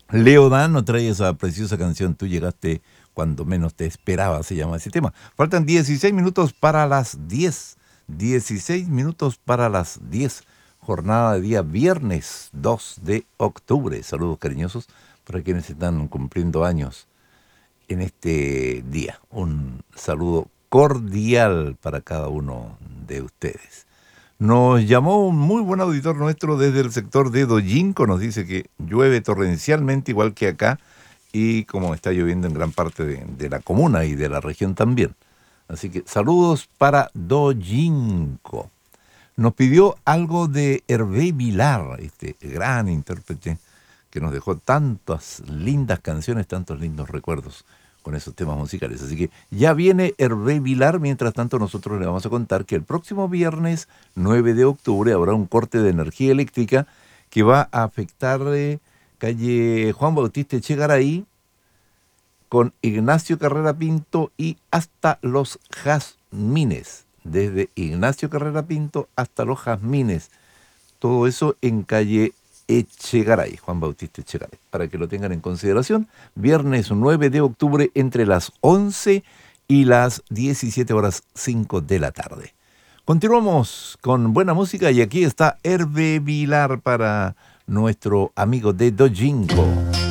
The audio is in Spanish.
Leo Dan nos trae esa preciosa canción, Tú llegaste cuando menos te esperaba, se llama ese tema. Faltan 16 minutos para las 10. 16 minutos para las 10. Jornada de día viernes 2 de octubre. Saludos cariñosos para quienes están cumpliendo años en este día. Un saludo cordial para cada uno de ustedes. Nos llamó un muy buen auditor nuestro desde el sector de Dojinco. Nos dice que llueve torrencialmente igual que acá y como está lloviendo en gran parte de la comuna y de la región también. Así que saludos para Dojinco. Nos pidió algo de Hervé Vilar, este gran intérprete que nos dejó tantas lindas canciones, tantos lindos recuerdos con esos temas musicales. Así que ya viene Hervé Vilar. Mientras tanto, nosotros le vamos a contar que el próximo viernes 9 de octubre habrá un corte de energía eléctrica que va a afectar calle Juan Bautista Echegaray con Ignacio Carrera Pinto y hasta Los Jazmines. Desde Ignacio Carrera Pinto hasta Los Jazmines. Todo eso en calle Echegaray, Juan Bautista Echegaray. Para que lo tengan en consideración, viernes 9 de octubre entre las 11 y las 17 horas 5 de la tarde. Continuamos con buena música y aquí está Hervé Vilar para nuestro amigo de Dojinco.